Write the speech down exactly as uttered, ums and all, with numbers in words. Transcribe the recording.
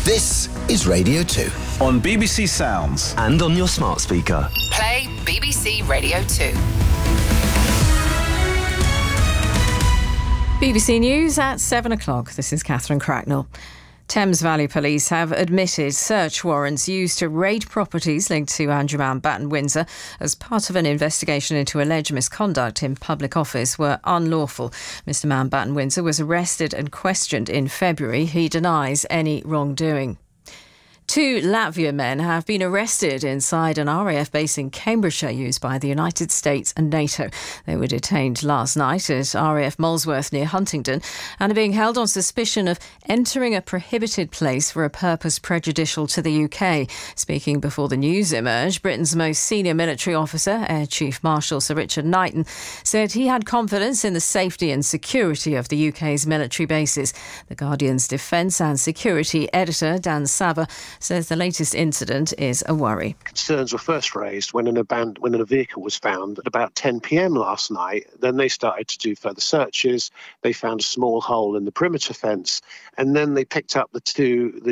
This is Radio two. On B B C Sounds. And on your smart speaker. Play B B C Radio two. B B C News at seven o'clock. This is Catherine Cracknell. Thames Valley Police have admitted search warrants used to raid properties linked to Andrew Mountbatten Windsor as part of an investigation into alleged misconduct in public office were unlawful. Mister Mountbatten Windsor was arrested and questioned in February. He denies any wrongdoing. Two Latvian men have been arrested inside an R A F base in Cambridgeshire used by the United States and NATO. They were detained last night at R A F Molesworth near Huntingdon and are being held on suspicion of entering a prohibited place for a purpose prejudicial to the U K. Speaking before the news emerged, Britain's most senior military officer, Air Chief Marshal Sir Richard Knighton, said he had confidence in the safety and security of the U K's military bases. The Guardian's defence and security editor, Dan Saver, says the latest incident is a worry. Concerns were first raised when an abandoned, when a vehicle was found at about ten p.m. last night. Then they started to do further searches. They found a small hole in the perimeter fence, and then they picked up the two the